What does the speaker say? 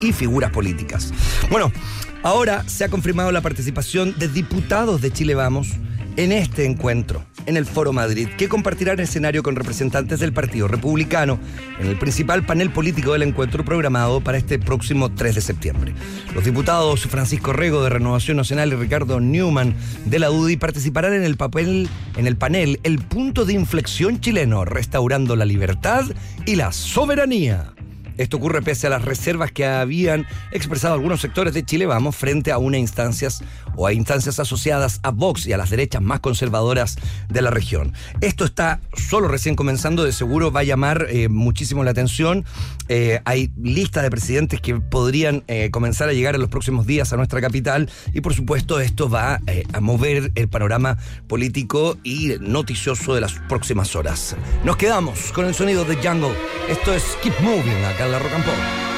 y figuras políticas. Bueno, ahora se ha confirmado la participación de diputados de Chile Vamos en este encuentro, en el Foro Madrid, que compartirán escenario con representantes del Partido Republicano en el principal panel político del encuentro programado para este próximo 3 de septiembre. Los diputados Francisco Rego de Renovación Nacional y Ricardo Newman de la UDI participarán en el panel El punto de inflexión chileno, restaurando la libertad y la soberanía. Esto ocurre pese a las reservas que habían expresado algunos sectores de Chile Vamos frente a instancias asociadas a Vox y a las derechas más conservadoras de la región. Esto está solo recién comenzando, de seguro va a llamar muchísimo la atención. Hay listas de presidentes que podrían comenzar a llegar en los próximos días a nuestra capital y por supuesto esto va a mover el panorama político y noticioso de las próximas horas. Nos quedamos con el sonido de Jungle. Esto es Keep Moving acá en la Rock and Pop.